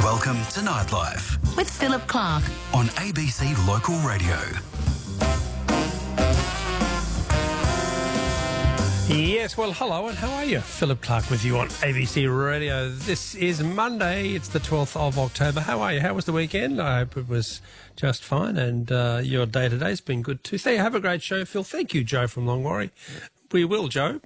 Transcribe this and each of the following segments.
Welcome to Nightlife with Philip Clark on ABC Local Radio. Yes, well, hello and how are you? Philip Clark with you on ABC Radio. This is Monday, it's the 12th of October. How are you? How was the weekend? I hope it was just fine and your day-to-day has been good too. Have a great show, Phil. Thank you, Joe from Longwarry. We will, Joe.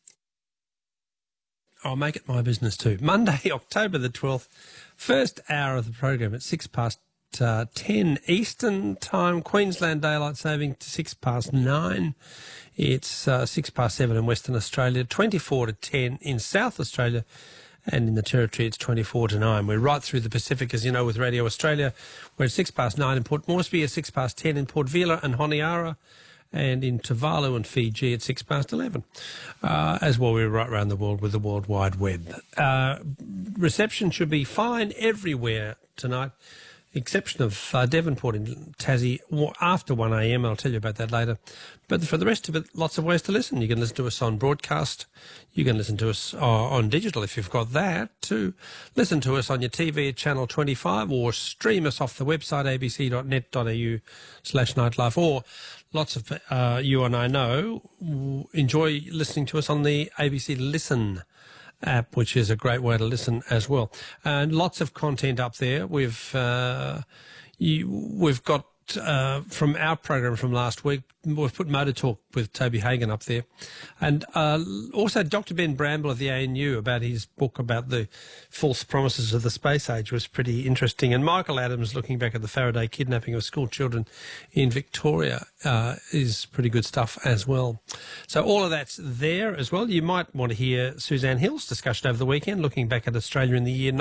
I'll make it my business too. Monday, October the 12th, first hour of the program at 10 Eastern Time, Queensland Daylight Saving to 9. It's 7 in Western Australia, 10 in South Australia, and in the Territory it's 9. We're right through the Pacific, as you know, with Radio Australia. We're at 9 in Port Moresby, at 10 in Port Vila and Honiara, and in Tuvalu and Fiji at 11. As well, we're right around the world with the World Wide Web. Reception should be fine everywhere tonight, exception of Devonport in Tassie after 1 a.m. I'll tell you about that later. But for the rest of it, lots of ways to listen. You can listen to us on broadcast. You can listen to us on digital if you've got that. To listen to us on your TV at Channel 25 or stream us off the website abc.net.au/nightlife. Or lots of you and I know enjoy listening to us on the ABC Listen app, which is a great way to listen as well, and lots of content up there. We've got from our program from last week, we've put Motor Talk with Toby Hagan up there, and also Dr. Ben Bramble of the ANU about his book about the false promises of the space age was pretty interesting, and Michael Adams looking back at the Faraday kidnapping of school children in Victoria is pretty good stuff as well. So all of that's there as well. You might want to hear Suzanne Hill's discussion over the weekend looking back at Australia in the year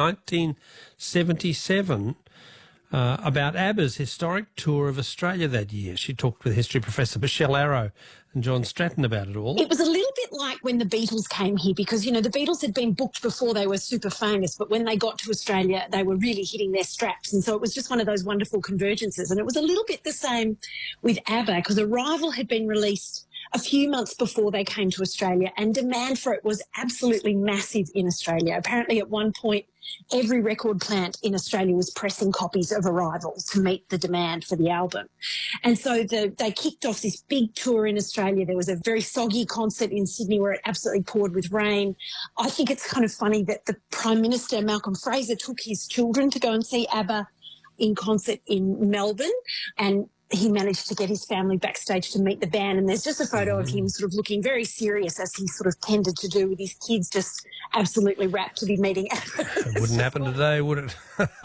1977, about ABBA's historic tour of Australia that year. She talked with history professor Michelle Arrow and John Stratton about it all. It was a little bit like when the Beatles came here because, you know, the Beatles had been booked before they were super famous, but when they got to Australia, they were really hitting their straps. And so it was just one of those wonderful convergences. And it was a little bit the same with ABBA because Arrival had been released a few months before they came to Australia, and demand for it was absolutely massive in Australia. Apparently at one point, every record plant in Australia was pressing copies of Arrival to meet the demand for the album. And so they kicked off this big tour in Australia. There was a very soggy concert in Sydney where it absolutely poured with rain. I think it's kind of funny that the Prime Minister, Malcolm Fraser, took his children to go and see ABBA in concert in Melbourne, and he managed to get his family backstage to meet the band. And there's just a photo of him sort of looking very serious, as he sort of tended to do, with his kids just absolutely rapt to be meeting ABBA. It wouldn't happen today, would it?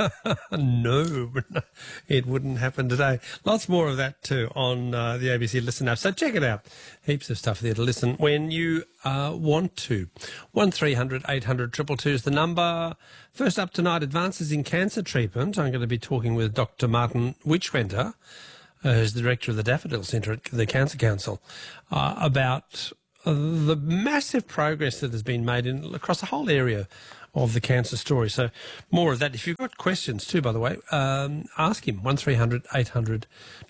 No, it wouldn't happen today. Lots more of that too on the ABC Listen app. So check it out. Heaps of stuff there to listen when you want to. 1300 800 222 is the number. First up tonight, advances in cancer treatment. I'm going to be talking with Dr. Martin Witchwenter, who's the director of the Daffodil Centre at the Cancer Council, about the massive progress that has been made across the whole area of the cancer story. So more of that. If you've got questions too, by the way, ask him. 1300 800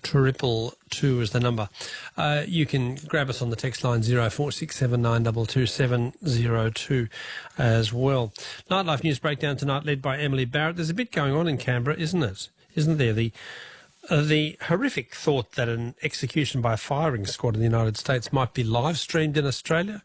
222 is the number. You can grab us on the text line 0467 922 702 as well. Nightlife News Breakdown tonight led by Emily Barrett. There's a bit going on in Canberra, isn't it? Isn't there? The horrific thought that an execution by a firing squad in the United States might be live-streamed in Australia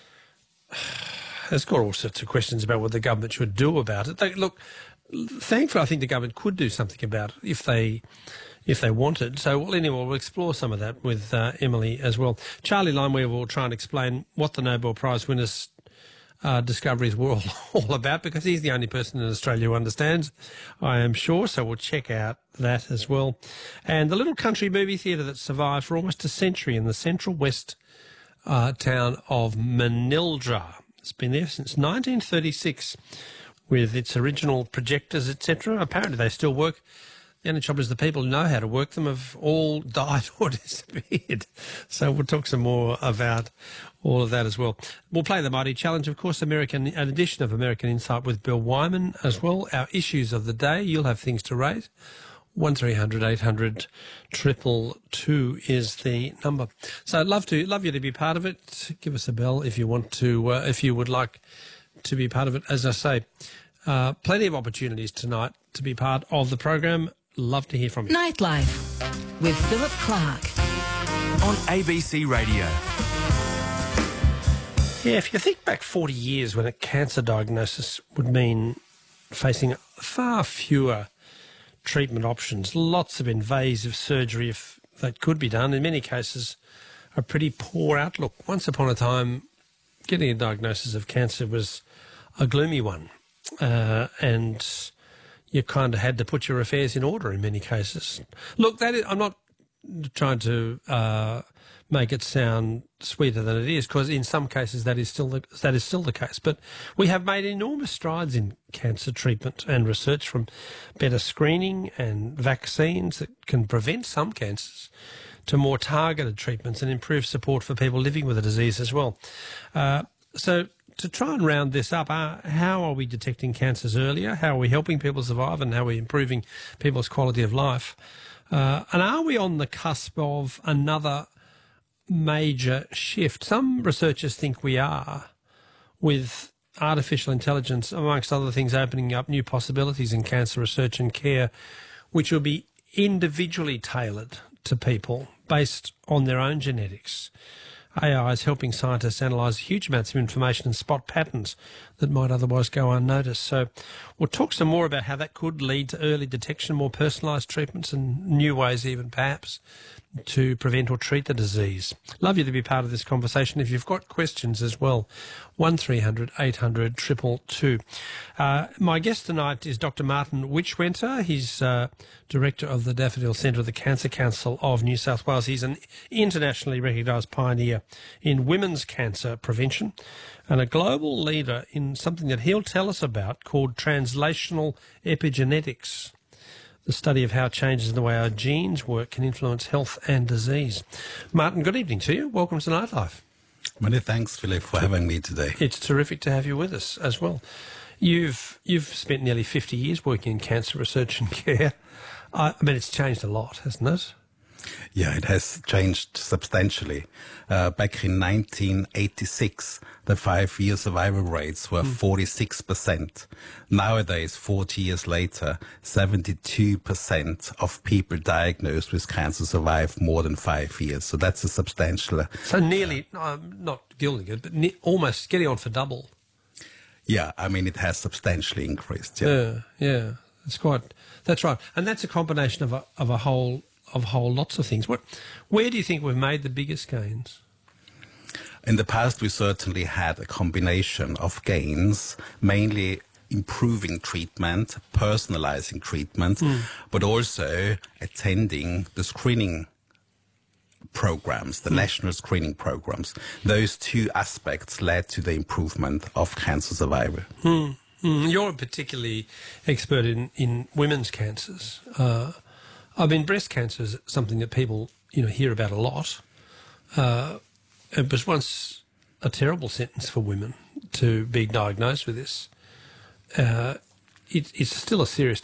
has got all sorts of questions about what the government should do about it. Look, thankfully, I think the government could do something about it if they wanted. So, well, anyway, we'll explore some of that with Emily as well. Charlie Limeweaver will try and explain what the Nobel Prize winners' discoveries were all about, because he's the only person in Australia who understands, I am sure. So we'll check out that as well. And the little country movie theatre that survived for almost a century in the central west town of Manildra. It's been there since 1936 with its original projectors, etc. Apparently they still work. The only trouble is the people who know how to work them have all died or disappeared. So we'll talk some more about all of that as well. We'll play the Mighty Challenge, of course, an edition of American Insight with Bill Wyman as well. Our issues of the day, you'll have things to raise. 1300 800 222 is the number. So I'd love you to be part of it. Give us a bell if you want to, if you would like to be part of it. As I say, Plenty of opportunities tonight to be part of the program. Love to hear from you. Nightlife with Philip Clark. On ABC Radio. Yeah, if you think back 40 years when a cancer diagnosis would mean facing far fewer treatment options, lots of invasive surgery if that could be done, in many cases a pretty poor outlook. Once upon a time, getting a diagnosis of cancer was a gloomy one, and you kind of had to put your affairs in order in many cases. Look, I'm not trying to make it sound sweeter than it is, because in some cases that is still the case. But we have made enormous strides in cancer treatment and research, from better screening and vaccines that can prevent some cancers to more targeted treatments and improve support for people living with the disease as well. So to try and round this up, how are we detecting cancers earlier? How are we helping people survive, and how are we improving people's quality of life? And are we on the cusp of another major shift? Some researchers think we are, with artificial intelligence, amongst other things, opening up new possibilities in cancer research and care, which will be individually tailored to people based on their own genetics. AI is helping scientists analyse huge amounts of information and spot patterns that might otherwise go unnoticed. So we'll talk some more about how that could lead to early detection, more personalised treatments, and new ways even perhaps to prevent or treat the disease. Love you to be part of this conversation. If you've got questions as well, 1300 800 222. My guest tonight is Dr. Martin Witchwenter. He's Director of the Daffodil Centre of the Cancer Council of New South Wales. He's an internationally recognised pioneer in women's cancer prevention and a global leader in something that he'll tell us about called translational epigenetics, the study of how changes in the way our genes work can influence health and disease. Martin, good evening to you. Welcome to Nightlife. Many thanks, Philip, for having me today. It's terrific to have you with us as well. You've spent nearly 50 years working in cancer research and care. I mean, it's changed a lot, hasn't it? Yeah, it has changed substantially. Back in 1986, the 5-year survival rates were 46%. Nowadays, 40 years later, 72% of people diagnosed with cancer survive more than 5 years. So that's a substantial... So nearly, not gilding it, but almost getting on for double. Yeah, I mean, it has substantially increased. Yeah, yeah. That's right. And that's a combination of a whole lots of things. Where do you think we've made the biggest gains? In the past, we certainly had a combination of gains, mainly improving treatment, personalizing treatment, but also attending the screening programs, the national screening programs. Those two aspects led to the improvement of cancer survival. You're particularly expert in women's cancers. I mean, breast cancer is something that people, hear about a lot. It was once a terrible sentence for women to be diagnosed with this. It's still a serious